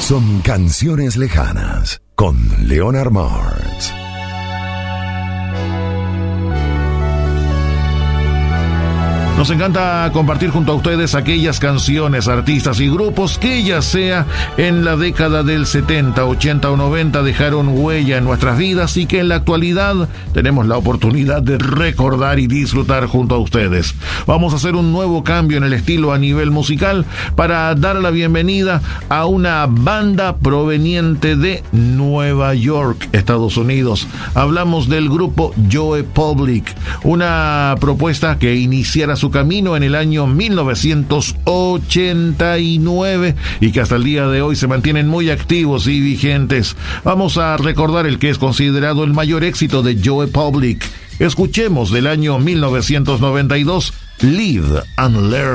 Son canciones lejanas con Leonard Martz. Nos encanta compartir junto a ustedes aquellas canciones, artistas y grupos que ya sea en la década del 70, 80 o 90 dejaron huella en nuestras vidas y que en la actualidad tenemos la oportunidad de recordar y disfrutar junto a ustedes. Vamos a hacer un nuevo cambio en el estilo a nivel musical para dar la bienvenida a una banda proveniente de Nueva York, Estados Unidos. Hablamos del grupo Joe Public, una propuesta que iniciara su camino en el año 1989 y que hasta el día de hoy se mantienen muy activos y vigentes. Vamos a recordar el que es considerado el mayor éxito de Joe Public. Escuchemos del año 1992, Live and Learn.